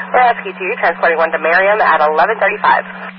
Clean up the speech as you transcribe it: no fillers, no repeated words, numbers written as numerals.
Rescue 2, transporting 1 to Merriam at 11:35.